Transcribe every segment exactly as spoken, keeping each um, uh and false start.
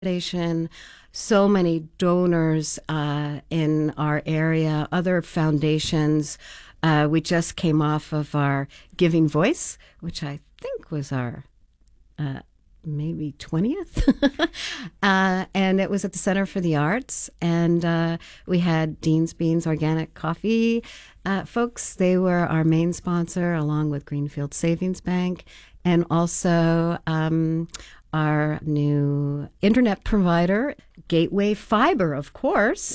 Foundation, so many donors uh, in our area, other foundations. Uh, we just came off of our Giving Voice, which I think was our uh, maybe twentieth. uh, and it was at the Center for the Arts. And uh, we had Dean's Beans Organic Coffee uh, folks. They were our main sponsor, along with Greenfield Savings Bank. And also um, our new internet provider, Gateway Fiber, of course.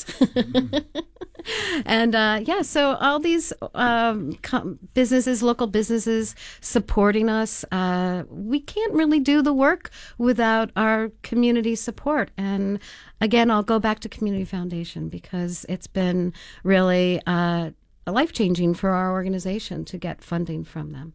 And uh, yeah, so all these um, com- businesses, local businesses supporting us, uh, we can't really do the work without our community support. And again, I'll go back to Community Foundation because it's been really uh, life-changing for our organization to get funding from them.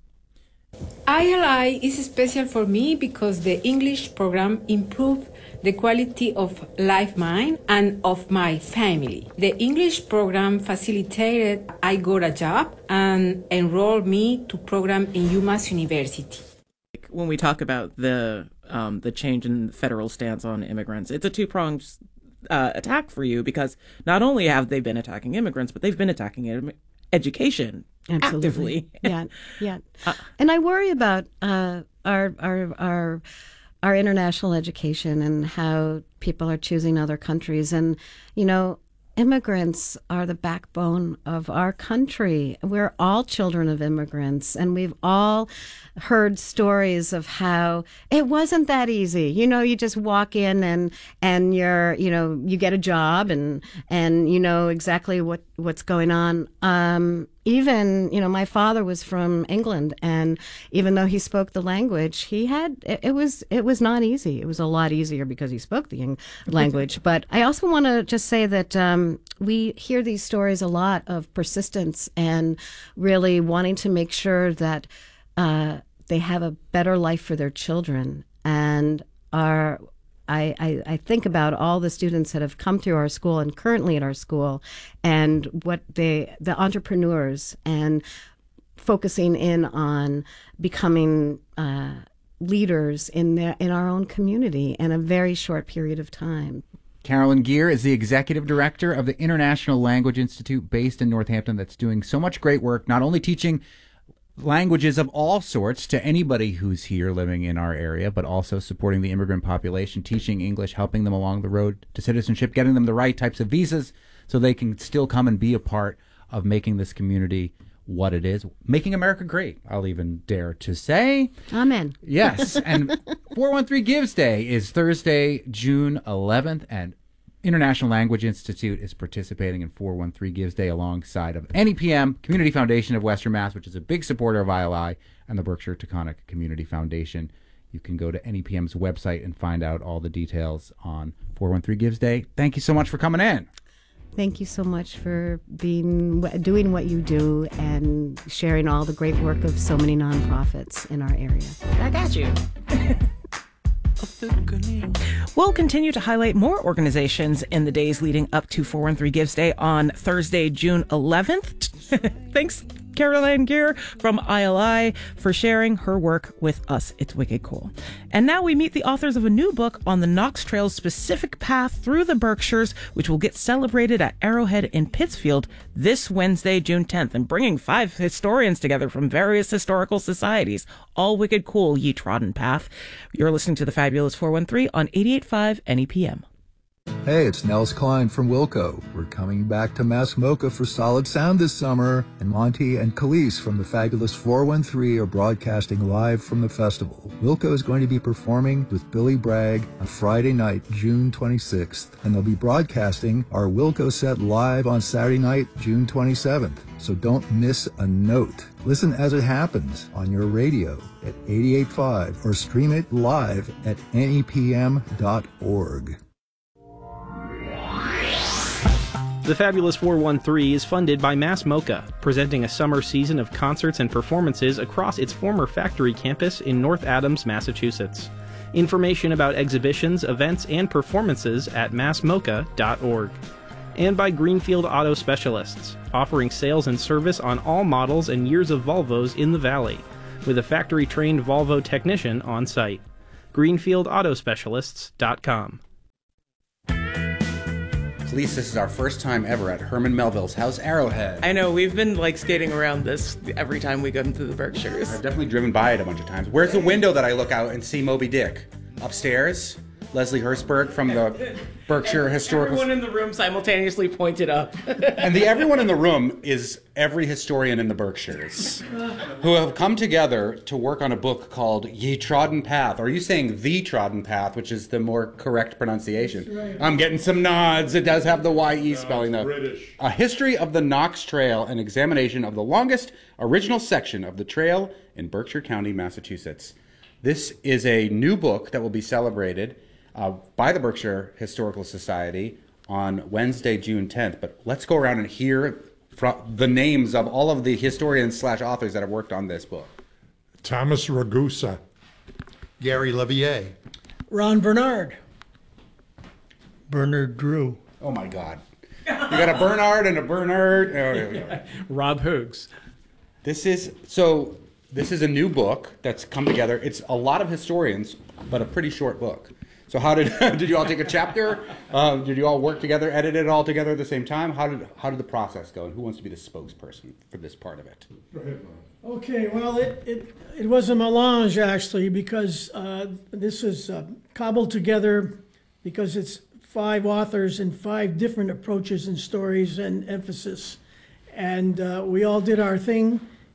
I L I is special for me because the English program improved the quality of life mine and of my family. The English program facilitated I got a job and enrolled me to program in UMass University. When we talk about the um, the change in the federal stance on immigrants, it's a two-pronged uh, attack for you because not only have they been attacking immigrants, but they've been attacking im- education. Absolutely. Actively. Yeah, yeah. Uh, and I worry about uh, our our our our international education and how people are choosing other countries. And, you know, immigrants are the backbone of our country. We're all children of immigrants, and we've all heard stories of how it wasn't that easy. You know, you just walk in and and you're, you know, you get a job and and you know exactly what what's going on. Um, even, you know, my father was from England, and even though he spoke the language, he had it, it was it was not easy. It was a lot easier because he spoke the Eng- language. But I also want to just say that um, we hear these stories a lot of persistence and really wanting to make sure that uh, they have a better life for their children. And our I, I, I think about all the students that have come through our school and currently at our school, and what they, the entrepreneurs, and focusing in on becoming uh, leaders in their, in our own community in a very short period of time. Carolyn Geer is the executive director of the International Language Institute based in Northampton that's doing so much great work, not only teaching languages of all sorts to anybody who's here living in our area, but also supporting the immigrant population, teaching English, helping them along the road to citizenship, getting them the right types of visas so they can still come and be a part of making this community what it is, making America great, I'll even dare to say. Amen. Yes, and four one three Gives Day is Thursday, June eleventh, and International Language Institute is participating in four one three Gives Day alongside of N E P M, Community Foundation of Western Mass, which is a big supporter of I L I, and the Berkshire Taconic Community Foundation. You can go to N E P M's website and find out all the details on four one three Gives Day. Thank you so much for coming in. Thank you so much for being doing what you do and sharing all the great work of so many nonprofits in our area. I got you. We'll continue to highlight more organizations in the days leading up to four one three Gives Day on Thursday, June eleventh. Thanks, Caroline Geer from I L I, for sharing her work with us. It's wicked cool. And now we meet the authors of a new book on the Knox Trail's specific path through the Berkshires, which will get celebrated at Arrowhead in Pittsfield this Wednesday, June tenth, and bringing five historians together from various historical societies. All wicked cool, ye trodden path. You're listening to the Fabulous four one three on eighty-eight point five N E P M. Hey, it's Nels Klein from Wilco. We're coming back to Mass Mocha for Solid Sound this summer, and Monty and Khalees from the Fabulous four one three are broadcasting live from the festival. Wilco is going to be performing with Billy Bragg on Friday night, June twenty-sixth, and they'll be broadcasting our Wilco set live on Saturday night, June twenty-seventh. So don't miss a note. Listen as it happens on your radio at eighty-eight point five or stream it live at N E P M dot org. The Fabulous four one three is funded by Mass Mocha, presenting a summer season of concerts and performances across its former factory campus in North Adams, Massachusetts. Information about exhibitions, events, and performances at mass mocha dot org. And by Greenfield Auto Specialists, offering sales and service on all models and years of Volvos in the Valley, with a factory-trained Volvo technician on site. greenfield auto specialists dot com. Khalees, this is our first time ever at Herman Melville's house, Arrowhead. I know, we've been like skating around this every time we go into the Berkshires. I've definitely driven by it a bunch of times. Where's the window that I look out and see Moby Dick? Upstairs? Leslie Hertzberg from the Berkshire Historical... Everyone in the room simultaneously pointed up. And the everyone in the room is every historian in the Berkshires who have come together to work on a book called Ye Trodden Path. Or are you saying The Trodden Path, which is the more correct pronunciation? Right. I'm getting some nods. It does have the Y E spelling, though. British. A history of the Knox Trail, an examination of the longest original section of the trail in Berkshire County, Massachusetts. This is a new book that will be celebrated Uh, by the Berkshire Historical Society on Wednesday, June tenth. But let's go around and hear from the names of all of the historians slash authors that have worked on this book. Thomas Ragusa. Gary Levier. Ron Bernard. Bernard Drew. Oh my God. You got a Bernard and a Bernard. Oh, yeah, yeah. Rob Hoogs. This is, so this is a new book that's come together. It's a lot of historians, but a pretty short book. So how did did you all take a chapter? Uh, did you all work together, edit it all together at the same time? How did how did the process go? And who wants to be the spokesperson for this part of it? Okay, well, it, it, it was a melange, actually, because uh, this is uh, cobbled together because it's five authors and five different approaches and stories and emphasis. And uh, we all did our thing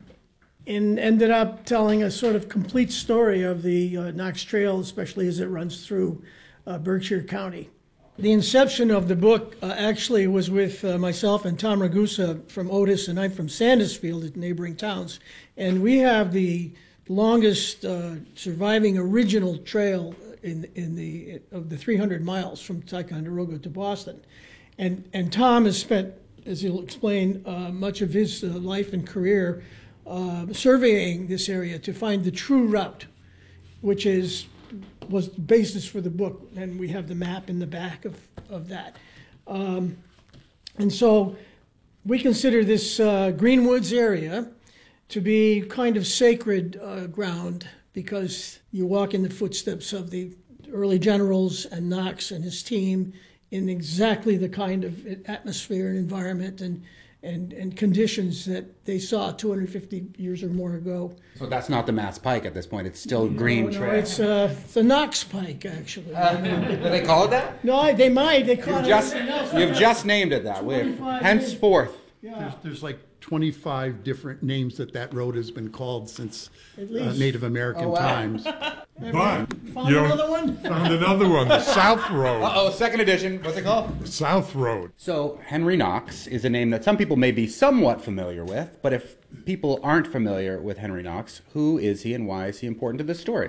and ended up telling a sort of complete story of the uh, Knox Trail, especially as it runs through uh, Berkshire County. The inception of the book uh, actually was with uh, myself and Tom Ragusa from Otis, and I'm from Sandusfield, neighboring towns. And we have the longest uh, surviving original trail in in the of the three hundred miles from Ticonderoga to Boston. And and Tom has spent, as he'll explain, uh, much of his uh, life and career Uh, surveying this area to find the true route, which is was the basis for the book, and we have the map in the back of, of that. Um, and so we consider this uh, Greenwoods area to be kind of sacred uh, ground because you walk in the footsteps of the early generals and Knox and his team in exactly the kind of atmosphere and environment and And, and conditions that they saw two hundred fifty years or more ago. So that's not the Mass Pike at this point. It's still no, Green no, Trail. It's uh, the Knox Pike, actually. Uh, do they call it that? No, they might. They call You've it just, something else. you've just named it that way. Henceforth. Yeah. There's, there's like twenty-five different names that that road has been called since At uh, least. Native American Oh, wow. times. But Found you another one? found another one, the South Road. Uh-oh, second edition. What's it called? South Road. So Henry Knox is a name that some people may be somewhat familiar with, but if people aren't familiar with Henry Knox, who is he and why is he important to this story?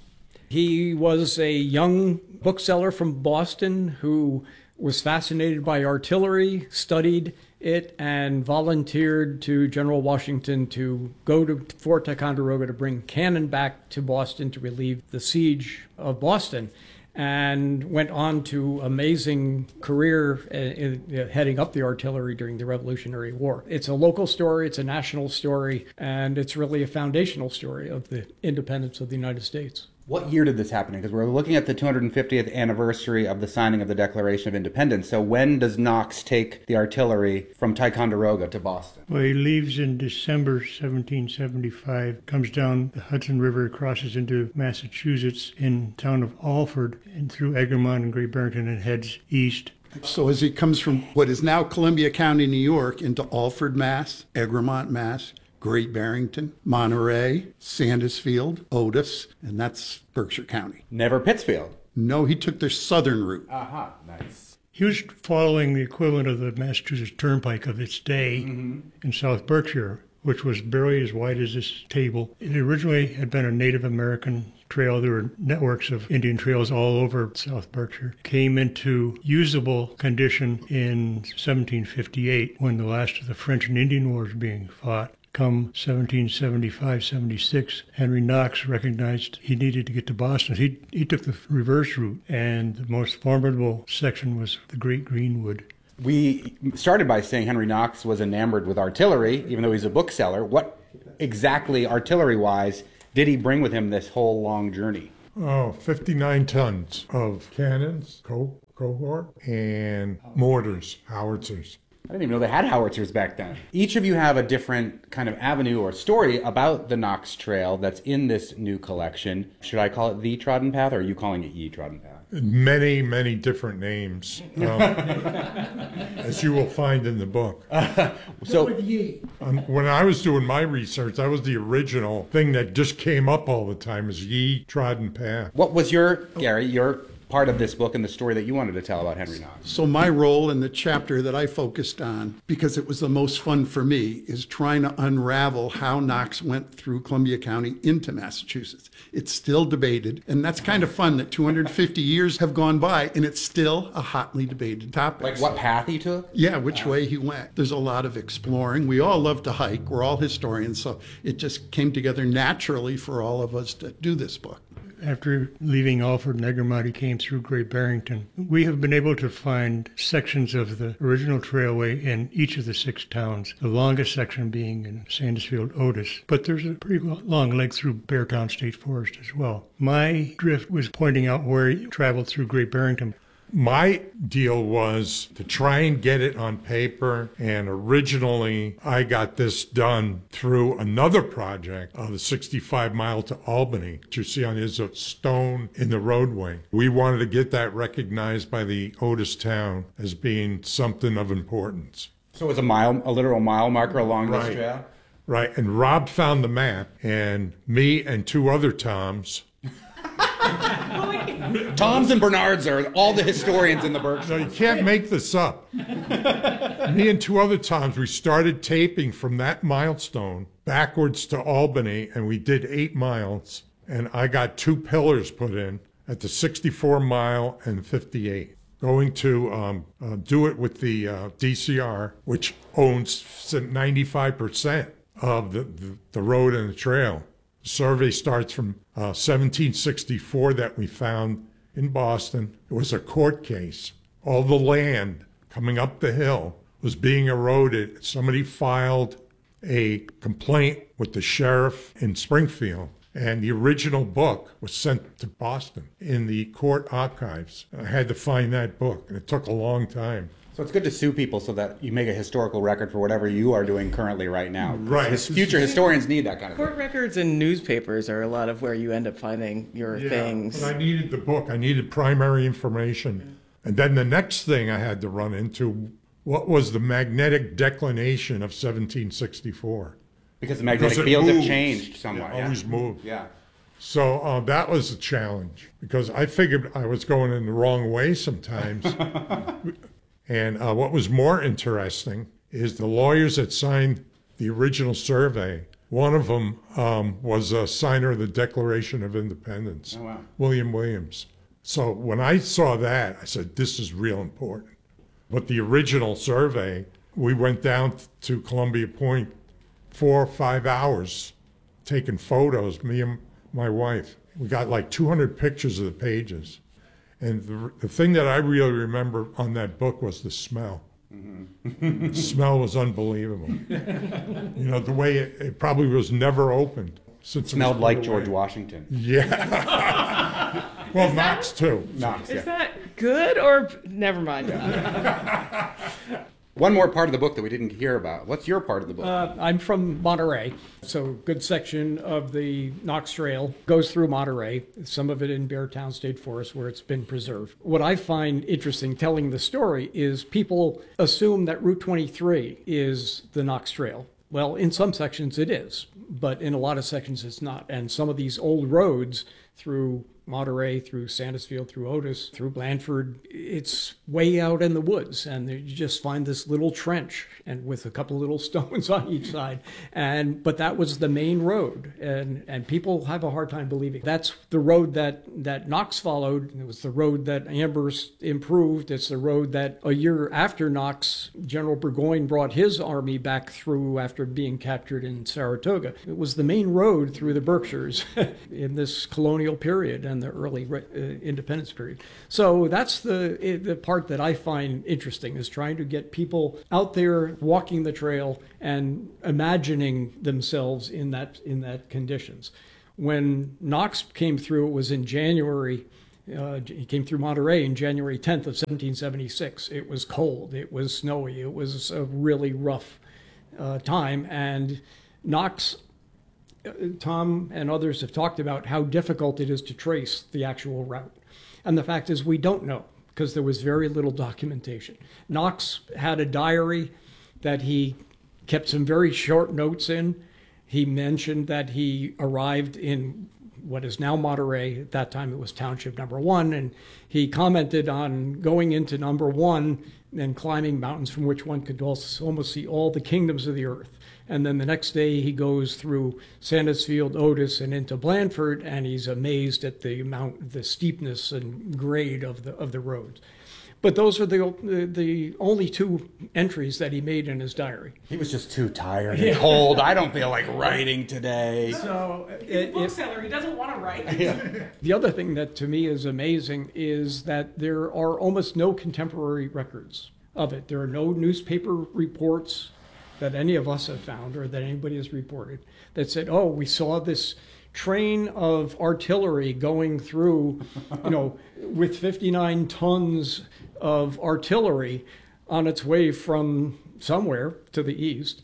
He was a young bookseller from Boston who was fascinated by artillery, studied it, and volunteered to General Washington to go to Fort Ticonderoga to bring cannon back to Boston to relieve the siege of Boston, and went on to amazing career in, in, heading up the artillery during the Revolutionary War. It's a local story, it's a national story, and it's really a foundational story of the independence of the United States. What year did this happen? Because we're looking at the two hundred fiftieth anniversary of the signing of the Declaration of Independence. So when does Knox take the artillery from Ticonderoga to Boston? Well, he leaves in December seventeen seventy-five, comes down the Hudson River, crosses into Massachusetts in town of Alford, and through Egremont and Great Barrington, and heads east. So as he comes from what is now Columbia County, New York, into Alford, Mass., Egremont, Mass., Great Barrington, Monterey, Sandusfield, Otis, and that's Berkshire County. Never Pittsfield. No, he took the southern route. Aha, nice. He was following the equivalent of the Massachusetts Turnpike of its day mm-hmm. in South Berkshire, which was barely as wide as this table. It originally had been a Native American trail. There were networks of Indian trails all over South Berkshire. Came into usable condition in seventeen fifty-eight when the last of the French and Indian Wars were being fought. Come seventeen seventy-five seventy-six, Henry Knox recognized he needed to get to Boston. He he took the reverse route, and the most formidable section was the Great Greenwood. We started by saying Henry Knox was enamored with artillery, even though he's a bookseller. What exactly, artillery-wise, did he bring with him this whole long journey? Oh, fifty-nine tons of cannons, co- cohort, and mortars, howitzers. I didn't even know they had howitzers back then. Each of you have a different kind of avenue or story about the Knox Trail that's in this new collection. Should I call it the Trodden Path, or are you calling it Ye Trodden Path? Many, many different names, um, as you will find in the book. So, with ye. Um, when I was doing my research, that was the original thing that just came up all the time, is Ye Trodden Path. what was your, Gary, your part of this book and the story that you wanted to tell about Henry Knox? So my role in the chapter that I focused on, because it was the most fun for me, is trying to unravel how Knox went through Columbia County into Massachusetts. It's still debated, and that's kind of fun that two hundred fifty years have gone by and it's still a hotly debated topic. Like what path he took? Yeah, which way he went. There's a lot of exploring. We all love to hike. We're all historians, so it just came together naturally for all of us to do this book. After leaving Alford and Egremont, he came through Great Barrington. We have been able to find sections of the original trailway in each of the six towns, the longest section being in Sandusfield, Otis. But there's a pretty long leg through Beartown State Forest as well. My drift was pointing out where he traveled through Great Barrington. My deal was to try and get it on paper, and originally I got this done through another project, uh, the sixty-five mile to Albany, which you see on is a stone in the roadway. We wanted to get that recognized by the Otis town as being something of importance. So it was a mile, a literal mile marker along Right. this trail? Right, and Rob found the map, and me and two other Toms. Toms and Bernards are all the historians in the Berkshire. No, you can't make this up. Me and two other Toms, we started taping from that milestone backwards to Albany, and we did eight miles. And I got two pillars put in at the sixty-four mile and fifty-eight. Going to um, uh, do it with the uh, D C R, which owns ninety-five percent of the, the, the road and the trail. The survey starts from uh, seventeen sixty-four that we found in Boston. It was a court case. All the land coming up the hill was being eroded. Somebody filed a complaint with the sheriff in Springfield, and the original book was sent to Boston in the court archives. I had to find that book, and it took a long time. So it's good to sue people so that you make a historical record for whatever you are doing currently right now. Right. His future historians need that kind of Court thing. records and newspapers are a lot of where you end up finding your Yeah, things. but I needed the book. I needed primary information. And then the next thing I had to run into, what was the magnetic declination of seventeen sixty-four? Because the magnetic Because it fields have moves. changed somewhat. It always moved. Yeah. So uh, that was a challenge because I figured I was going in the wrong way sometimes. And uh, what was more interesting is the lawyers that signed the original survey, one of them um, was a signer of the Declaration of Independence, Oh, wow. William Williams. So when I saw that, I said, this is real important. But the original survey, we went down to Columbia Point four or five hours taking photos, me and my wife. We got like two hundred pictures of the pages. And the, the thing that I really remember on that book was the smell. Mm-hmm. The smell was unbelievable. You know, the way it, it probably was never opened. Since it Smelled was like put George away. Washington. Yeah. Well, Knox too. Knox, Is yeah. that good or never mind? One more part of the book that we didn't hear about. What's your part of the book? Uh, I'm from Monterey, so a good section of the Knox Trail goes through Monterey, some of it in Beartown State Forest where it's been preserved. What I find interesting telling the story is people assume that Route twenty-three is the Knox Trail. Well, in some sections it is, but in a lot of sections it's not. And some of these old roads through Monterey, through Sandusfield, through Otis, through Blandford, it's way out in the woods, and you just find this little trench and with a couple little stones on each side. And but that was the main road, and and people have a hard time believing that's the road that that Knox followed. It was the road that Amherst improved. It's the road that a year after Knox, General Burgoyne brought his army back through after being captured in Saratoga. It was the main road through the Berkshires in this colonial period and the early uh, independence period. So that's the the part that I find interesting, is trying to get people out there walking the trail and imagining themselves in that in that conditions. When Knox came through, it was in January. Uh, he came through Monterey on January tenth of seventeen seventy-six. It was cold. It was snowy. It was a really rough uh, time. And Knox, uh, Tom and others have talked about how difficult it is to trace the actual route. And the fact is we don't know because there was very little documentation. Knox had a diary that he kept some very short notes in. He mentioned that he arrived in what is now Monterey. At that time, it was Township Number One. And he commented on going into Number One and climbing mountains from which one could also almost see all the kingdoms of the earth. And then the next day, he goes through Sandusfield, Otis, and into Blandford, and he's amazed at the amount, the steepness and grade of the of the roads. But those are the the only two entries that he made in his diary. He was just too tired and cold. I don't feel like writing today. So He's a bookseller. He doesn't want to write. Yeah. The other thing that to me is amazing is that there are almost no contemporary records of it. There are no newspaper reports that any of us have found or that anybody has reported that said, oh, we saw this train of artillery going through, you know, with fifty-nine tons of artillery on its way from somewhere to the east.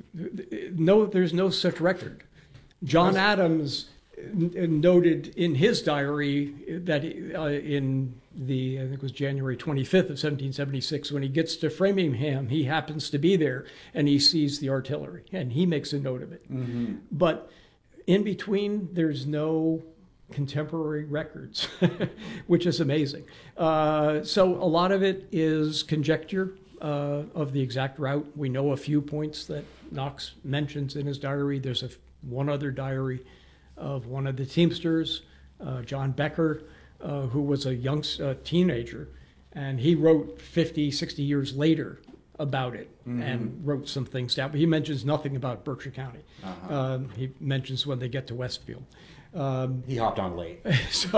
No, there's no such record. John Adams noted in his diary that uh, in the, I think it was January twenty-fifth of seventeen seventy-six, when he gets to Framingham, he happens to be there and he sees the artillery and he makes a note of it. Mm-hmm. But in between, there's no contemporary records, which is amazing. Uh, so a lot of it is conjecture uh, of the exact route. We know a few points that Knox mentions in his diary. There's a, one other diary of one of the Teamsters, uh, John Becker, uh, who was a young uh, teenager, and he wrote fifty, sixty years later about it mm-hmm. and wrote some things down. But he mentions nothing about Berkshire County. Uh-huh. Um, he mentions when they get to Westfield. Um, he hopped on late. so,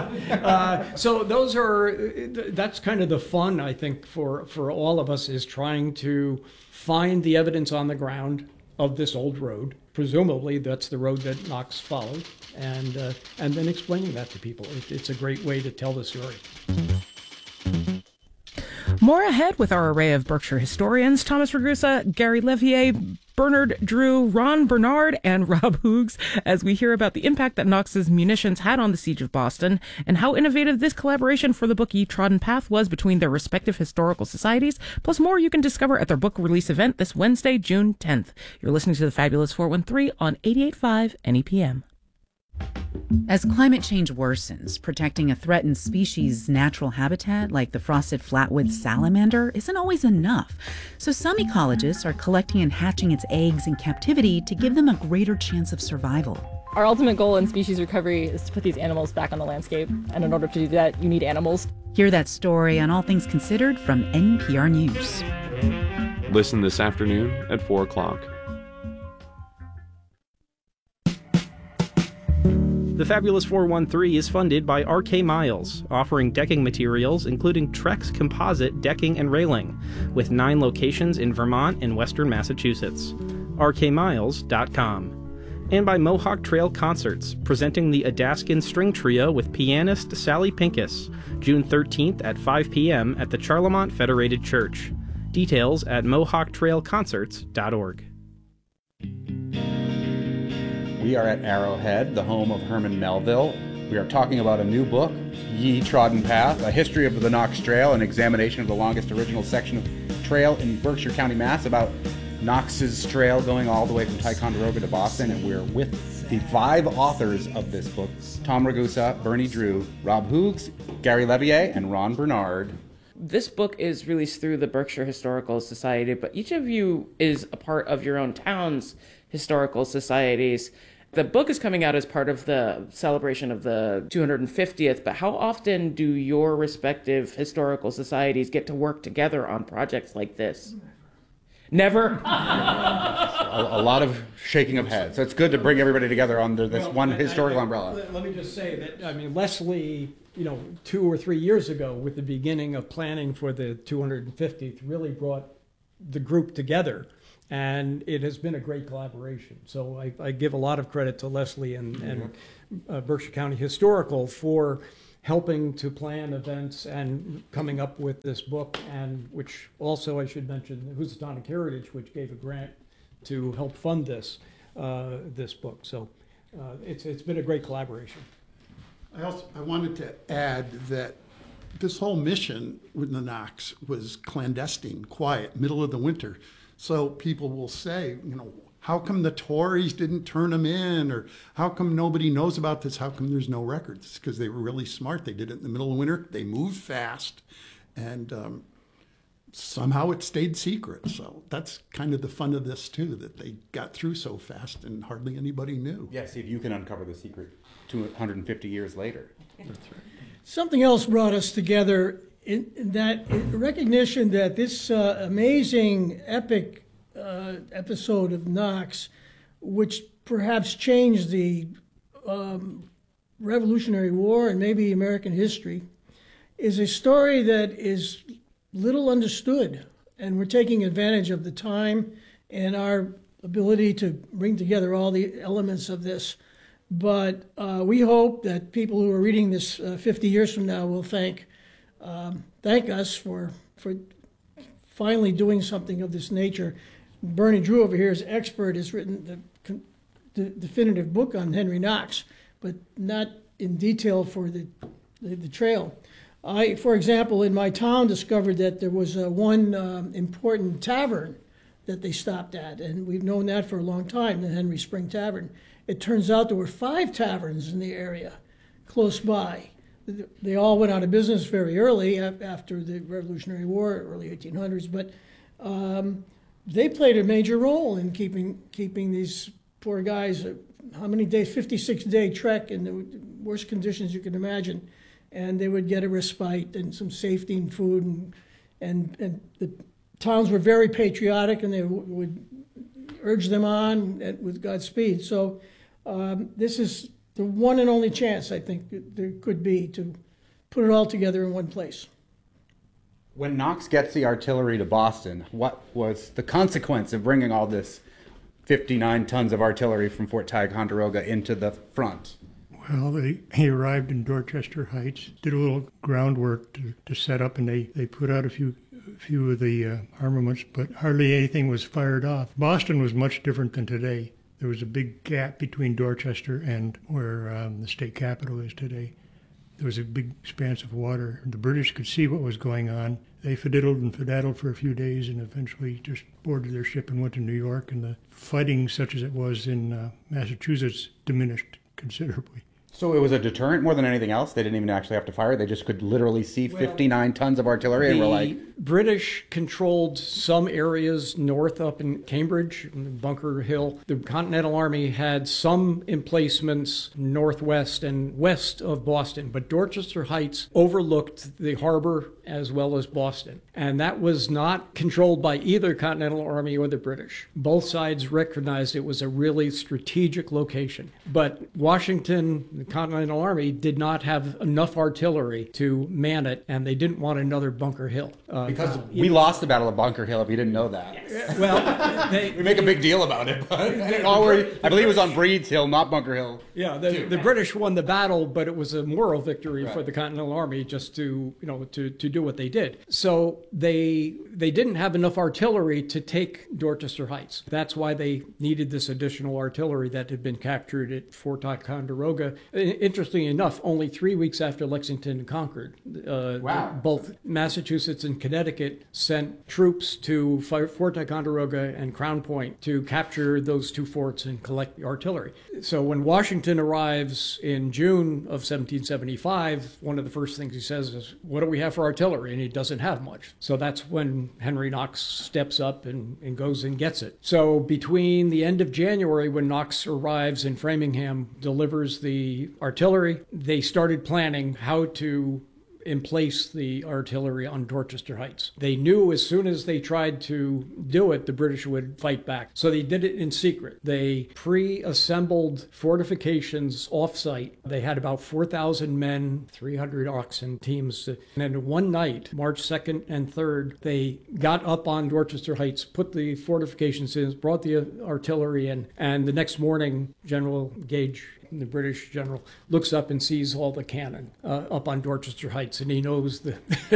uh, so those are, that's kind of the fun, I think, for, for all of us is trying to find the evidence on the ground of this old road. Presumably that's the road that Knox followed, and, uh, and then explaining that to people. It, it's a great way to tell the story. More ahead with our array of Berkshire historians, Thomas Ragusa, Gary Levier, Bernard Drew, Ron Bernard, and Rob Hoogs, as we hear about the impact that Knox's munitions had on the Siege of Boston and how innovative this collaboration for the book Ye Trodden Path was between their respective historical societies, plus more you can discover at their book release event this Wednesday, June tenth. You're listening to the Fabulous four one three on eighty-eight point five N E P M. As climate change worsens, protecting a threatened species' natural habitat like the frosted flatwood salamander isn't always enough. So some ecologists are collecting and hatching its eggs in captivity to give them a greater chance of survival. Our ultimate goal in species recovery is to put these animals back on the landscape. And in order to do that, you need animals. Hear that story on All Things Considered from N P R News. Listen this afternoon at four o'clock. The Fabulous four one three is funded by R K Miles, offering decking materials including Trex composite decking and railing, with nine locations in Vermont and western Massachusetts. R K miles dot com. And by Mohawk Trail Concerts, presenting the Adaskin String Trio with pianist Sally Pincus, June thirteenth at five p.m. at the Charlemont Federated Church. Details at mohawk trail concerts dot org. We are at Arrowhead, the home of Herman Melville. We are talking about a new book, Ye Trodden Path, a history of the Knox Trail, an examination of the longest original section of trail in Berkshire County, Mass, about Knox's trail going all the way from Ticonderoga to Boston. And we're with the five authors of this book, Tom Ragusa, Bernie Drew, Rob Hoogs, Gary Levier, and Ron Bernard. This book is released through the Berkshire Historical Society, but each of you is a part of your own town's historical societies. The book is coming out as part of the celebration of the two hundred fiftieth, but how often do your respective historical societies get to work together on projects like this? Never? a, a lot of shaking of heads. So it's good to bring everybody together under this well, one I, historical I, umbrella. Let, let me just say that, I mean, Leslie, you know, two or three years ago with the beginning of planning for the two hundred fiftieth really brought the group together And it has been a great collaboration. So I, I give a lot of credit to Leslie and, and uh, Berkshire County Historical for helping to plan events and coming up with this book, and which also I should mention Housatonic Heritage, which gave a grant to help fund this uh, this book. So uh, it's it's been a great collaboration. I also I wanted to add that this whole mission with the Knox was clandestine, quiet, middle of the winter. So people will say, you know, how come the Tories didn't turn them in? Or how come nobody knows about this? How come there's no records? Because they were really smart. They did it in the middle of winter. They moved fast. And um, somehow it stayed secret. So that's kind of the fun of this, too, that they got through so fast and hardly anybody knew. Yeah, see if you can uncover the secret two hundred fifty years later. That's right. Something else brought us together in, in that in recognition that this uh, amazing, epic uh, episode of Knox, which perhaps changed the um, Revolutionary War and maybe American history, is a story that is little understood. And we're taking advantage of the time and our ability to bring together all the elements of this. But uh, we hope that people who are reading this uh, fifty years from now will thank um, thank us for for finally doing something of this nature. Bernie Drew over here is expert, has written the, con- the definitive book on Henry Knox, but not in detail for the the, the trail. I, for example, in my town discovered that there was uh, one um, important tavern that they stopped at, and we've known that for a long time, the Henry Spring Tavern. It turns out there were five taverns in the area close by. They all went out of business very early after the Revolutionary War, early eighteen hundreds, but um, they played a major role in keeping keeping these poor guys, uh, how many days, fifty-six day trek in the worst conditions you can imagine, and they would get a respite and some safety and food, and and, and the towns were very patriotic, and they w- would urge them on with Godspeed. So um, this is the one and only chance I think there could be to put it all together in one place. When Knox gets the artillery to Boston, what was the consequence of bringing all this fifty-nine tons of artillery from Fort Ticonderoga into the front? Well, they, he arrived in Dorchester Heights, did a little groundwork to, to set up, and they, they put out a few a few of the uh, armaments, but hardly anything was fired off. Boston was much different than today. There was a big gap between Dorchester and where um, the state capitol is today. There was a big expanse of water. The British could see what was going on. They fiddled and fiddled for a few days and eventually just boarded their ship and went to New York, and the fighting, such as it was in uh, Massachusetts, diminished considerably. So it was a deterrent more than anything else? They didn't even actually have to fire? They just could literally see fifty-nine tons of artillery and were like... British controlled some areas north up in Cambridge, Bunker Hill. The Continental Army had some emplacements northwest and west of Boston, but Dorchester Heights overlooked the harbor as well as Boston. And that was not controlled by either Continental Army or the British. Both sides recognized it was a really strategic location. But Washington, the Continental Army, did not have enough artillery to man it, and they didn't want another Bunker Hill. Uh, Because we lost the Battle of Bunker Hill, if you didn't know that. Yes. Well, they, we make a big deal about it, but it already, I believe it was on Breed's Hill, not Bunker Hill. Yeah, the, the British won the battle, but it was a moral victory Right. for the Continental Army just to, you know, to, to do what they did. So they they didn't have enough artillery to take Dorchester Heights. That's why they needed this additional artillery that had been captured at Fort Ticonderoga. Interestingly enough, only three weeks after Lexington conquered. Uh, Wow. Both Massachusetts and Connecticut sent troops to Fort Ticonderoga and Crown Point to capture those two forts and collect the artillery. So when Washington arrives in June of seventeen seventy-five, one of the first things he says is, what do we have for artillery? And he doesn't have much. So that's when Henry Knox steps up and, and goes and gets it. So between the end of January, when Knox arrives in Framingham, delivers the artillery, they started planning how to emplace the artillery on Dorchester Heights. They knew as soon as they tried to do it, the British would fight back. So they did it in secret. They pre-assembled fortifications off-site. They had about four thousand men, three hundred oxen teams. And then one night, March second and third, they got up on Dorchester Heights, put the fortifications in, brought the artillery in, and the next morning, General Gage, the British general, looks up and sees all the cannon uh, up on Dorchester Heights, and he knows the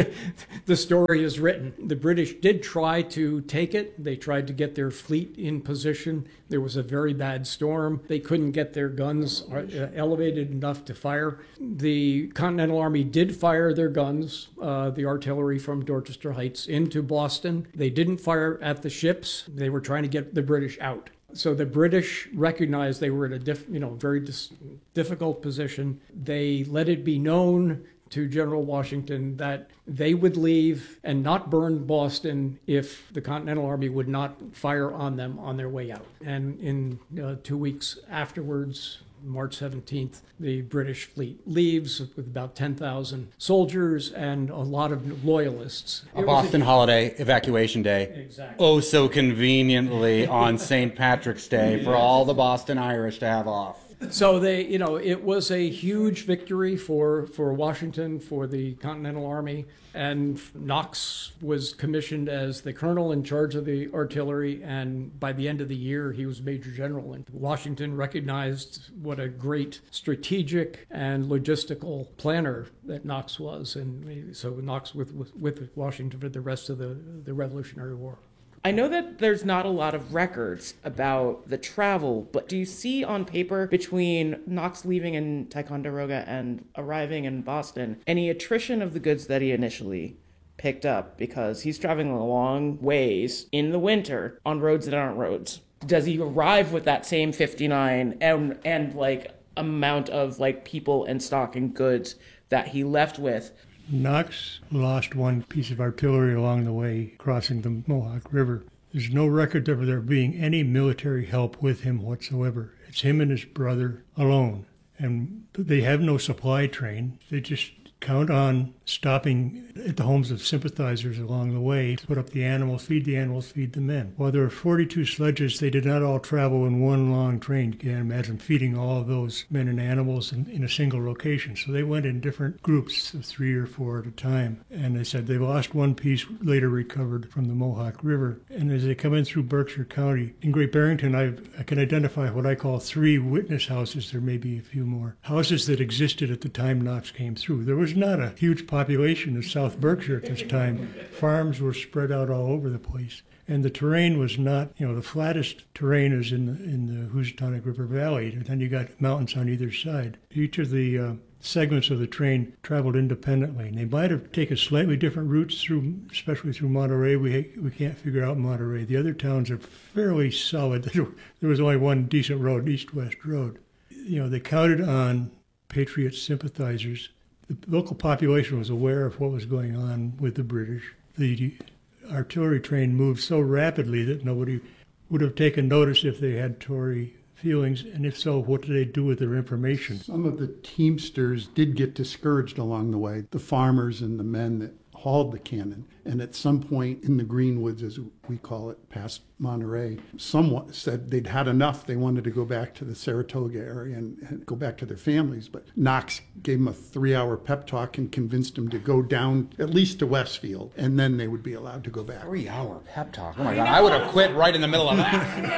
the story is written. The British did try to take it. They tried to get their fleet in position. There was a very bad storm. They couldn't get their guns uh, elevated enough to fire. The Continental Army did fire their guns, uh, the artillery from Dorchester Heights, into Boston. They didn't fire at the ships. They were trying to get the British out. So the British recognized they were in a diff, you know, very dis- difficult position. They let it be known to General Washington that they would leave and not burn Boston if the Continental Army would not fire on them on their way out. And in uh, two weeks afterwards, March seventeenth, the British fleet leaves with about ten thousand soldiers and a lot of loyalists. A Boston a, holiday, evacuation day. Exactly. Oh, so conveniently on Saint Patrick's Day for all the Boston Irish to have off. So they, you know, it was a huge victory for, for Washington, for the Continental Army, and Knox was commissioned as the colonel in charge of the artillery, and by the end of the year, he was Major General. And Washington recognized what a great strategic and logistical planner that Knox was, and so Knox with, with, with Washington for the rest of the, the Revolutionary War. I know that there's not a lot of records about the travel, but do you see on paper between Knox leaving in Ticonderoga and arriving in Boston any attrition of the goods that he initially picked up? Because he's traveling a long ways in the winter on roads that aren't roads. Does he arrive with that same fifty-nine and, and like amount of like people and stock and goods that he left with? Knox lost one piece of artillery along the way crossing the Mohawk River. There's no record of there being any military help with him whatsoever. It's him and his brother alone. And they have no supply train. They just count on stopping at the homes of sympathizers along the way to put up the animals, feed the animals, feed the men. While there were forty-two sledges, they did not all travel in one long train. You can't imagine feeding all of those men and animals in, in a single location. So they went in different groups of three or four at a time. And they said they lost one piece, later recovered from the Mohawk River. And as they come in through Berkshire County, in Great Barrington, I've, I can identify what I call three witness houses. There may be a few more. Houses that existed at the time Knox came through. There was not a huge population of South Berkshire at this time. Farms were spread out all over the place. And the terrain was not, you know, the flattest terrain is in the, in the Housatonic River Valley. And then you got mountains on either side. Each of the uh, segments of the train traveled independently. And they might have taken slightly different routes through, especially through Monterey. We we can't figure out Monterey. The other towns are fairly solid. There was only one decent road, east-west road. You know, they counted on Patriot sympathizers. The local population was aware of what was going on with the British. The artillery train moved so rapidly that nobody would have taken notice if they had Tory feelings, and if so, what did they do with their information? Some of the teamsters did get discouraged along the way, the farmers and the men that hauled the cannon. And at some point in the Greenwoods, as we call it, past Monterey, someone said they'd had enough. They wanted to go back to the Saratoga area and, and go back to their families. But Knox gave them a three-hour pep talk and convinced them to go down at least to Westfield, and then they would be allowed to go back. Three-hour pep talk? Oh, my God. I would have quit right in the middle of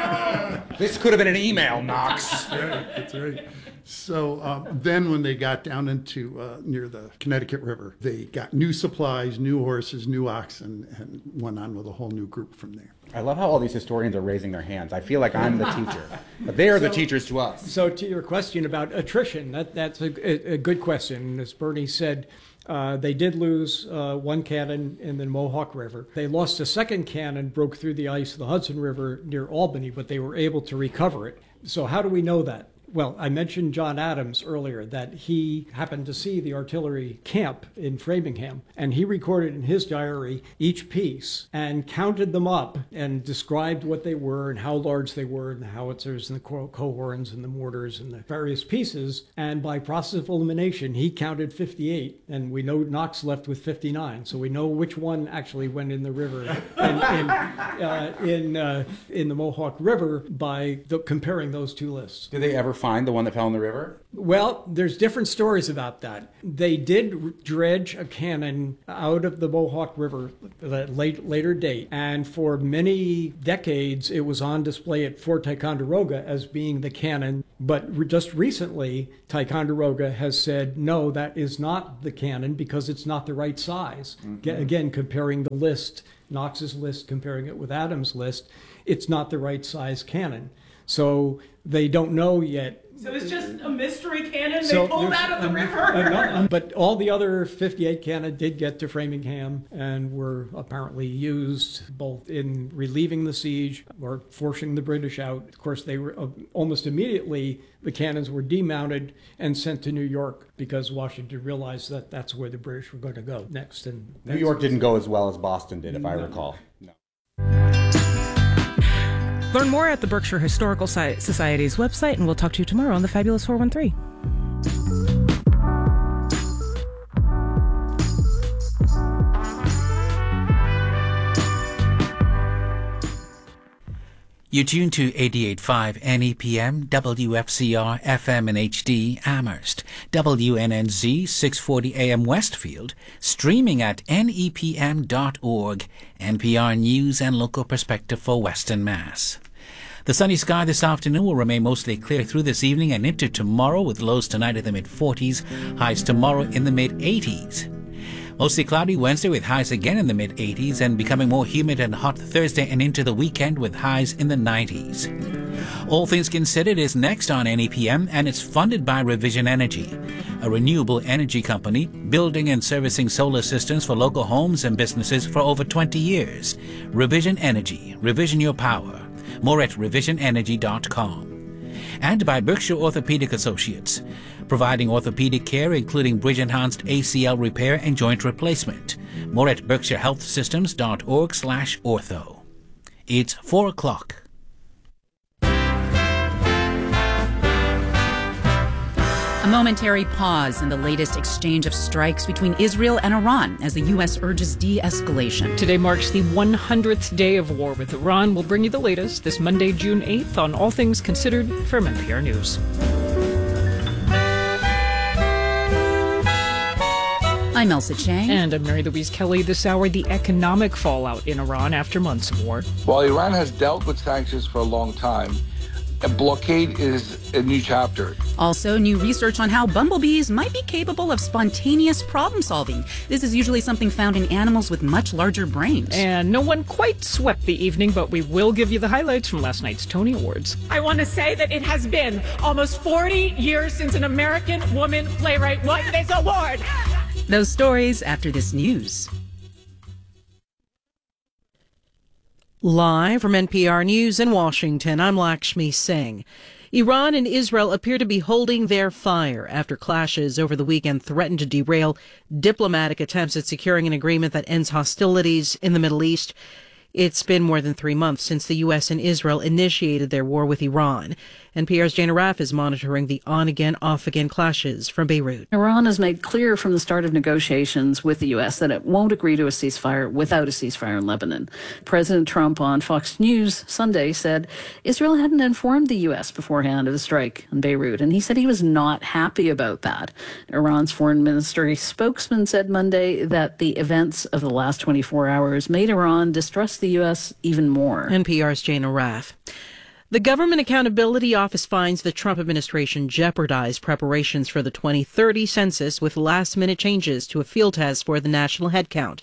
that. This could have been an email, Knox. That's right. That's right. So um, then when they got down into uh, near the Connecticut River, they got new supplies, new horses, new oxen, and went on with a whole new group from there. I love how all these historians are raising their hands. I feel like I'm the teacher, but they are so, the teachers to us. So to your question about attrition, that, that's a, a good question. As Bernie said, uh, they did lose uh, one cannon in the Mohawk River. They lost a second cannon, broke through the ice of the Hudson River near Albany, but they were able to recover it. So how do we know that? Well, I mentioned John Adams earlier, that he happened to see the artillery camp in Framingham, and he recorded in his diary each piece and counted them up and described what they were and how large they were, and the howitzers and the co- cohorns and the mortars and the various pieces. And by process of elimination, he counted fifty-eight, and we know Knox left with fifty-nine, so we know which one actually went in the river in, in, uh, in, uh, in the Mohawk River by the, comparing those two lists. Did they ever find the one that fell in the river? Well, there's different stories about that. They did dredge a cannon out of the Mohawk River at a late, later date, and for many decades it was on display at Fort Ticonderoga as being the cannon. But re- just recently, Ticonderoga has said, no, that is not the cannon because it's not the right size. Mm-hmm. G- again, comparing the list, Knox's list, comparing it with Adams' list, it's not the right size cannon. So they don't know yet. So it's just a mystery cannon So they pulled there's- out of the um, river? uh, no, um, but all the other fifty-eight cannon did get to Framingham and were apparently used both in relieving the siege or forcing the British out. Of course, they were uh, almost immediately, the cannons were demounted and sent to New York because Washington realized that that's where the British were going to go next. And New York didn't go as well as Boston did, if I recall. No. Learn more at the Berkshire Historical Society's website, and we'll talk to you tomorrow on the Fabulous four one three. You tune to eighty-eight point five N E P M, W F C R, F M and H D, Amherst, W N N Z, six forty A M Westfield, streaming at N E P M dot org, N P R News and local perspective for Western Mass. The sunny sky this afternoon will remain mostly clear through this evening and into tomorrow, with lows tonight in the mid-forties, highs tomorrow in the mid-eighties. Mostly cloudy Wednesday with highs again in the mid-eighties, and becoming more humid and hot Thursday and into the weekend with highs in the nineties. All Things Considered is next on N E P M, and it's funded by Revision Energy, a renewable energy company building and servicing solar systems for local homes and businesses for over twenty years. Revision Energy. Revision your power. More at revision energy dot com. And by Berkshire Orthopedic Associates, providing orthopedic care including bridge-enhanced A C L repair and joint replacement. More at berkshire health systems dot org slash ortho. It's four o'clock. A momentary pause in the latest exchange of strikes between Israel and Iran as the U S urges de-escalation. Today marks the one hundredth day of war with Iran. We'll bring you the latest this Monday, June eighth on All Things Considered from N P R News. I'm Elsa Chang. And I'm Mary Louise Kelly. This hour, the economic fallout in Iran after months of war. While Iran has dealt with sanctions for a long time, a blockade is a new chapter. Also, new research on how bumblebees might be capable of spontaneous problem solving. This is usually something found in animals with much larger brains. And no one quite swept the evening, but we will give you the highlights from last night's Tony Awards. I want to say that it has been almost forty years since an American woman playwright won this award. Those stories after this news. Live from N P R News in Washington, I'm Lakshmi Singh. Iran and Israel appear to be holding their fire after clashes over the weekend threatened to derail diplomatic attempts at securing an agreement that ends hostilities in the Middle East. It's been more than three months since the U S and Israel initiated their war with Iran. N P R's Jane Arraf is monitoring the on-again, off-again clashes from Beirut. Iran has made clear from the start of negotiations with the U S that it won't agree to a ceasefire without a ceasefire in Lebanon. President Trump on Fox News Sunday said Israel hadn't informed the U S beforehand of the strike in Beirut, and he said he was not happy about that. Iran's foreign ministry spokesman said Monday that the events of the last twenty-four hours made Iran distrust the U S even more. N P R's Jane Arraf. The Government Accountability Office finds the Trump administration jeopardized preparations for the twenty thirty census with last-minute changes to a field test for the national headcount.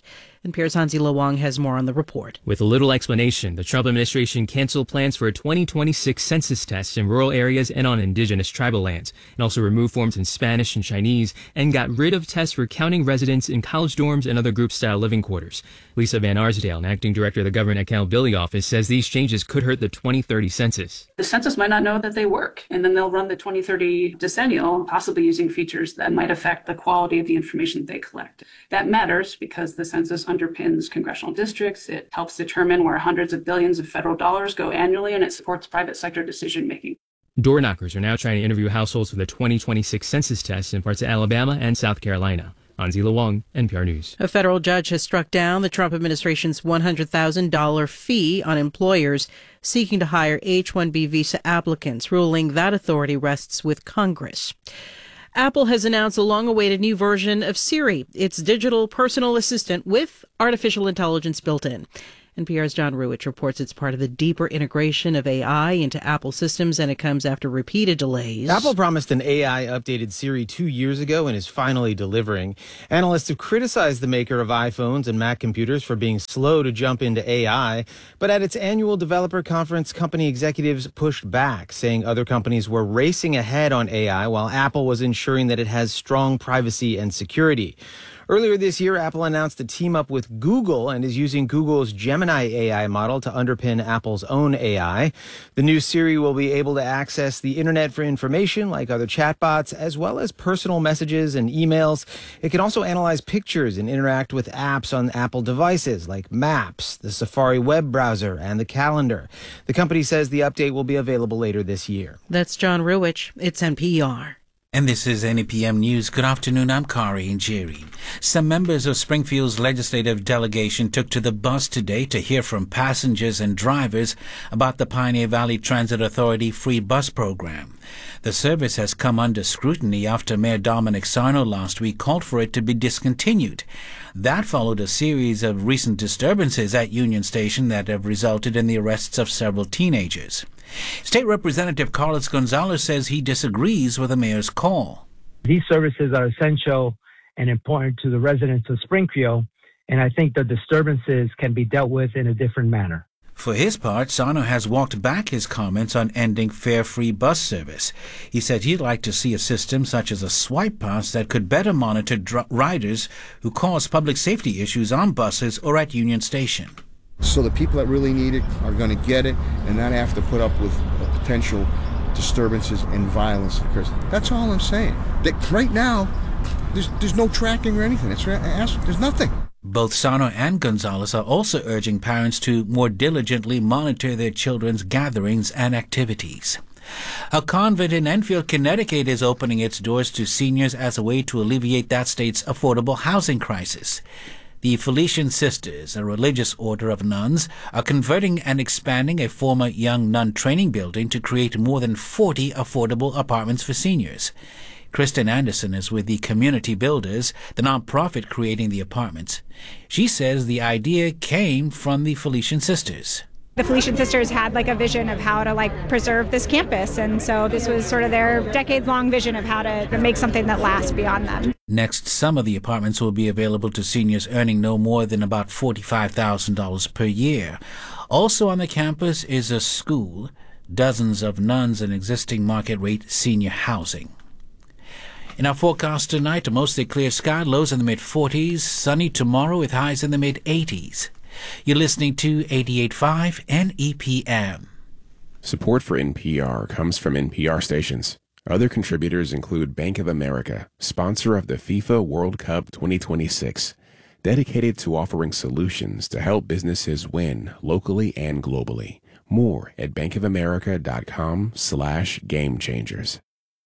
N P R's Hansi Lawang has more on the report. With little explanation, the Trump administration canceled plans for a twenty twenty-six census test in rural areas and on indigenous tribal lands, and also removed forms in Spanish and Chinese, and got rid of tests for counting residents in college dorms and other group-style living quarters. Lisa Van Arsdale, an acting director of the Government Accountability Office, says these changes could hurt the twenty thirty census. The census might not know that they work, and then they'll run the twenty thirty decennial, possibly using features that might affect the quality of the information they collect. That matters because the census underpins congressional districts, it helps determine where hundreds of billions of federal dollars go annually, and it supports private sector decision-making. Door knockers are now trying to interview households for the twenty twenty-six census test in parts of Alabama and South Carolina. Hansi Lawang, N P R News. A federal judge has struck down the Trump administration's one hundred thousand dollars fee on employers seeking to hire H one B visa applicants, ruling that authority rests with Congress. Apple has announced a long-awaited new version of Siri, its digital personal assistant with artificial intelligence built in. N P R's John Ruwitch reports it's part of the deeper integration of A I into Apple systems, and it comes after repeated delays. Apple promised an A I-updated Siri two years ago and is finally delivering. Analysts have criticized the maker of iPhones and Mac computers for being slow to jump into A I, but at its annual developer conference, company executives pushed back, saying other companies were racing ahead on A I while Apple was ensuring that it has strong privacy and security. Earlier this year, Apple announced a team-up with Google and is using Google's Gemini A I model to underpin Apple's own A I. The new Siri will be able to access the internet for information like other chatbots, as well as personal messages and emails. It can also analyze pictures and interact with apps on Apple devices like Maps, the Safari web browser, and the calendar. The company says the update will be available later this year. That's John Ruwitch. It's N P R. And this is N E P M News. Good afternoon, I'm Kari Njeri. Some members of Springfield's legislative delegation took to the bus today to hear from passengers and drivers about the Pioneer Valley Transit Authority free bus program. The service has come under scrutiny after Mayor Dominic Sarno last week called for it to be discontinued. That followed a series of recent disturbances at Union Station that have resulted in the arrests of several teenagers. State Representative Carlos Gonzalez says he disagrees with the mayor's call. These services are essential and important to the residents of Springfield, and I think the disturbances can be dealt with in a different manner. For his part, Sarno has walked back his comments on ending fare-free bus service. He said he'd like to see a system such as a swipe pass that could better monitor dr- riders who cause public safety issues on buses or at Union Station. So the people that really need it are going to get it and not have to put up with potential disturbances and violence. That's all I'm saying. That right now, there's there's no tracking or anything. It's, there's nothing. Both Sarno and Gonzalez are also urging parents to more diligently monitor their children's gatherings and activities. A convent in Enfield, Connecticut is opening its doors to seniors as a way to alleviate that state's affordable housing crisis. The Felician Sisters, a religious order of nuns, are converting and expanding a former young nun training building to create more than forty affordable apartments for seniors. Kristen Anderson is with the Community Builders, the nonprofit creating the apartments. She says the idea came from the Felician Sisters. The Felician Sisters had like a vision of how to like preserve this campus, and so this was sort of their decades-long vision of how to make something that lasts beyond them. Next summer, the apartments will be available to seniors earning no more than about forty-five thousand dollars per year. Also on the campus is a school, dozens of nuns, and existing market-rate senior housing. In our forecast tonight, a mostly clear sky, lows in the mid-forties, sunny tomorrow with highs in the mid-eighties. You're listening to eighty-eight point five N E P M. Support for N P R comes from N P R stations. Other contributors include Bank of America, sponsor of the FIFA World Cup twenty twenty-six, dedicated to offering solutions to help businesses win locally and globally. More at bankofamerica.com slash game changers.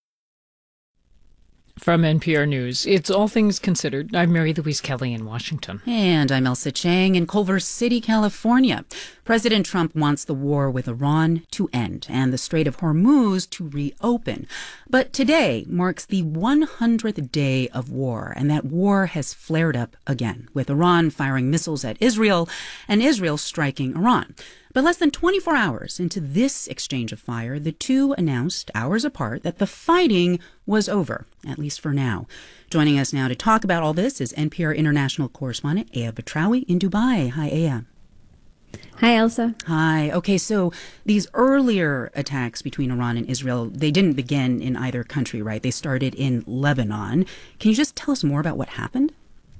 From N P R News, it's All Things Considered. I'm Mary Louise Kelly in Washington. And I'm Elsa Chang in Culver City, California. President Trump wants the war with Iran to end and the Strait of Hormuz to reopen. But today marks the one hundredth day of war, and that war has flared up again, with Iran firing missiles at Israel and Israel striking Iran. But less than twenty-four hours into this exchange of fire, the two announced, hours apart, that the fighting was over, at least for now. Joining us now to talk about all this is N P R international correspondent Aya Batrawi in Dubai. Hi, Aya. Hi, Elsa. Hi. Okay, so these earlier attacks between Iran and Israel, they didn't begin in either country, right? They started in Lebanon. Can you just tell us more about what happened?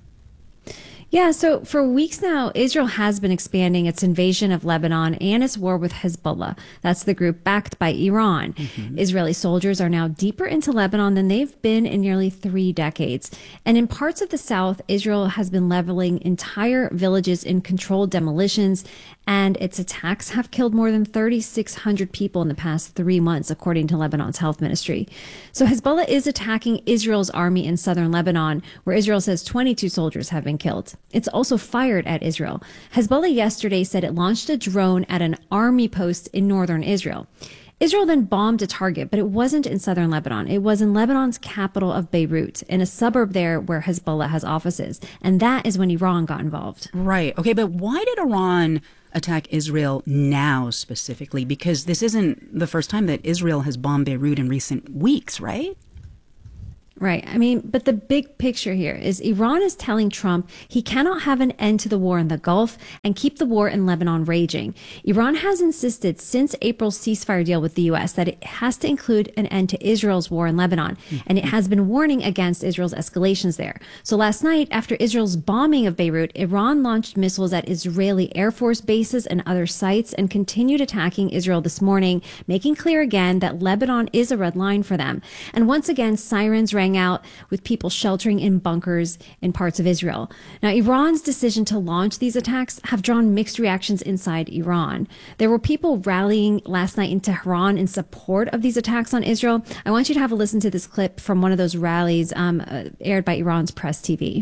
Yeah, so for weeks now, Israel has been expanding its invasion of Lebanon and its war with Hezbollah. That's the group backed by Iran. Mm-hmm. Israeli soldiers are now deeper into Lebanon than they've been in nearly three decades. And in parts of the south, Israel has been leveling entire villages in controlled demolitions, and its attacks have killed more than thirty-six hundred people in the past three months, according to Lebanon's health ministry. So Hezbollah is attacking Israel's army in southern Lebanon, where Israel says twenty-two soldiers have been killed. It's also fired at Israel. Hezbollah yesterday said it launched a drone at an army post in northern Israel. Israel then bombed a target, but it wasn't in southern Lebanon. It was in Lebanon's capital of Beirut, in a suburb there where Hezbollah has offices. And that is when Iran got involved. Right. Okay, but why did Iran attack Israel now specifically? Because this isn't the first time that Israel has bombed Beirut in recent weeks, right? Right. I mean, but the big picture here is Iran is telling Trump he cannot have an end to the war in the Gulf and keep the war in Lebanon raging. Iran has insisted since April's ceasefire deal with the U S that it has to include an end to Israel's war in Lebanon, and it has been warning against Israel's escalations there. So last night, after Israel's bombing of Beirut, Iran launched missiles at Israeli Air Force bases and other sites and continued attacking Israel this morning, making clear again that Lebanon is a red line for them. And once again, sirens rang out with people sheltering in bunkers in parts of Israel. Now, Iran's decision to launch these attacks have drawn mixed reactions inside Iran. There were people rallying last night in Tehran in support of these attacks on Israel. I want you to have a listen to this clip from one of those rallies um, uh, aired by Iran's Press T V.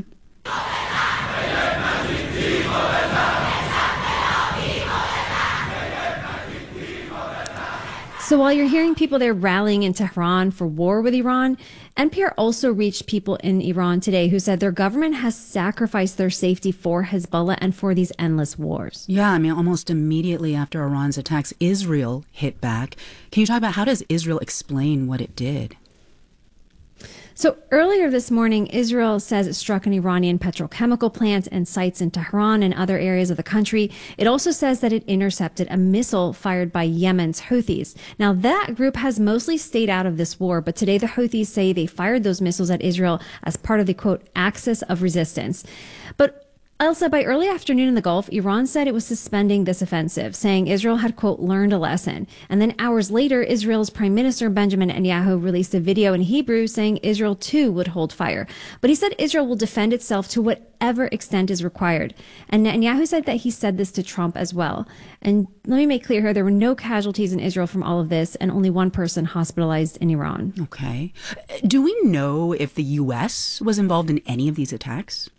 So while you're hearing people there rallying in Tehran for war with Iran, N P R also reached people in Iran today who said their government has sacrificed their safety for Hezbollah and for these endless wars. Yeah, I mean, almost immediately after Iran's attacks, Israel hit back. Can you talk about how does Israel explain what it did? So earlier this morning, Israel says it struck an Iranian petrochemical plant and sites in Tehran and other areas of the country. It also says that it intercepted a missile fired by Yemen's Houthis. Now, that group has mostly stayed out of this war, but today the Houthis say they fired those missiles at Israel as part of the, quote, axis of resistance. But Elsa, by early afternoon in the Gulf, Iran said it was suspending this offensive, saying Israel had, quote, learned a lesson. And then hours later, Israel's Prime Minister Benjamin Netanyahu released a video in Hebrew saying Israel, too, would hold fire. But he said Israel will defend itself to whatever extent is required. And Netanyahu said that he said this to Trump as well. And let me make clear here, there were no casualties in Israel from all of this, and only one person hospitalized in Iran. Okay. Do we know if the U S was involved in any of these attacks?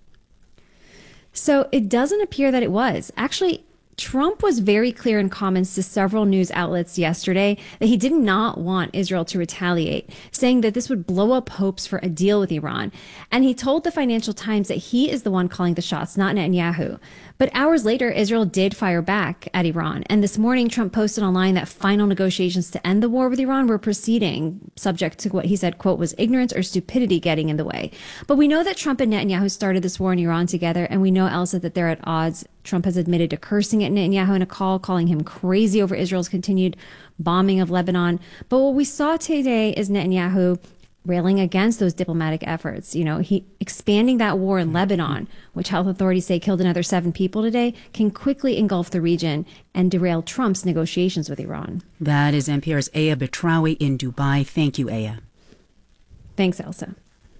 So it doesn't appear that it was. Actually, Trump was very clear in comments to several news outlets yesterday that he did not want Israel to retaliate, saying that this would blow up hopes for a deal with Iran. And he told the Financial Times that he is the one calling the shots, not Netanyahu. But hours later, Israel did fire back at Iran. And this morning, Trump posted online that final negotiations to end the war with Iran were proceeding, subject to what he said, quote, was ignorance or stupidity getting in the way. But we know that Trump and Netanyahu started this war in Iran together, and we know, Elsa, that they're at odds. Trump has admitted to cursing at Netanyahu in a call, calling him crazy over Israel's continued bombing of Lebanon. But what we saw today is Netanyahu railing against those diplomatic efforts. You know, he expanding that war in Lebanon, which health authorities say killed another seven people today, can quickly engulf the region and derail Trump's negotiations with Iran. That is N P R's Aya Batrawi in Dubai. Thank you, Aya. Thanks, Elsa.